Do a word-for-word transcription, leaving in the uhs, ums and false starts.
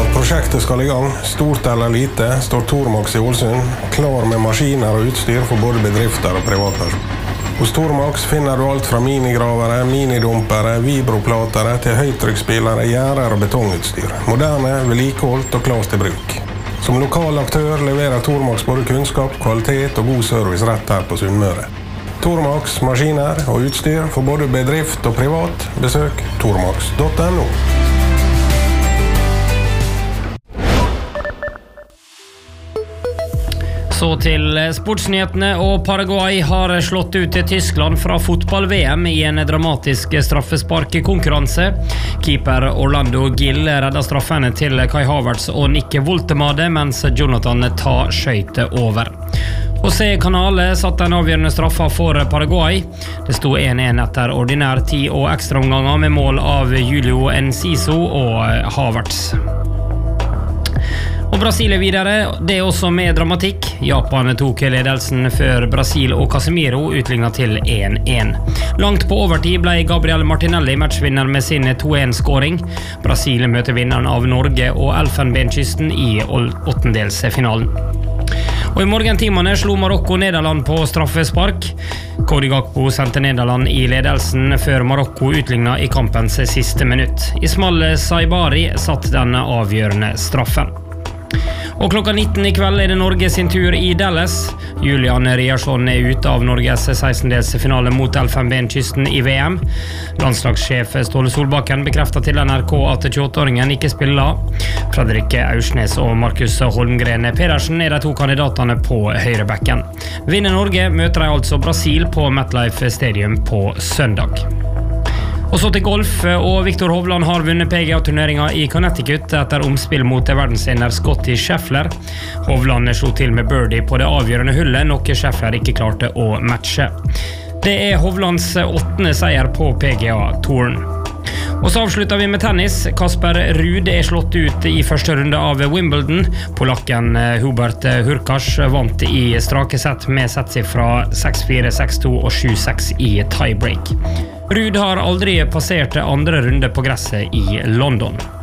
Prosjektet skal i gang, stort eller lite, står Tormax i Ålesund, klar med maskiner og utstyr for både bedrifter og privatpersoner. Hos Tormax finner du alt fra minigravere, minidumpere, vibroplatere til høytrykksspillere, gjerder og betongutstyr. Moderne, vedlikeholdt og klart til bruk. Som lokal aktør leverer Tormax både kunnskap, kvalitet og god service rett her på Sunnmøre. Tormax, maskiner og utstyr for både bedrift og privat. Besøk tormax punktum no. Så til sportsnyhetene, og Paraguay har slått ut til Tyskland fra fotball-V M i en dramatisk straffesparkkonkurranse. Keeper Orlando Gill redder straffene til Kai Havertz og Nick Woltemade, mens Jonathan Ta skøyte over. José-Canale satt en avgjørende straffa for Paraguay. Det sto en en etter ordinær tid og ekstraomganger med mål av Julio Enciso og Havertz. Og Brasil er videre, det er også med dramatikk. Japan tok ledelsen før Brasil og Casemiro utlignet til en en. Langt på overtid ble Gabriel Martinelli matchvinner med sin to en-skåring. Brasil møter vinneren av Norge og Elfenbenskysten i åttendelsfinalen. Og i morgentimene slo Marokko Nederland på straffespark. Cody Gakpo sendte Nederland i ledelsen før Marokko utlignet i kampens siste minutt. Ismail Saibari satt denne avgjørende straffen. Og klokka nitten i kveld er det Norge sin tur i Dallas. Julian Riarsson er ute av Norges sekstendelsfinale mot Elfenbenskysten i V M. Landslagssjef Ståle Solbakken bekrefter til N R K at tjueåtte-åringen ikke spiller. Fredrik Aursnes og Markus Holmgren Pedersen er de to kandidatene på høyrebekken. Vinner Norge møter de altså Brasil på MetLife Stadium på søndag. Og så til golf, og Viktor Hovland har vunnet P G A-turneringen i Connecticut etter omspill mot verdensvinner Scottie Scheffler. Hovland slo til med birdie på det avgjørende hullet, noe Scheffler ikke klarte å matche. Det er Hovlands åttende seier på P G A-touren. Og så avslutter vi med tennis. Kasper Ruud er slått ut i første runde av Wimbledon. Polakken Hubert Hurkacz vant i strake sett med settsifra seks fire, seks to og sju seks i tiebreak. Ruud har aldri passert andre runde på gresset i London.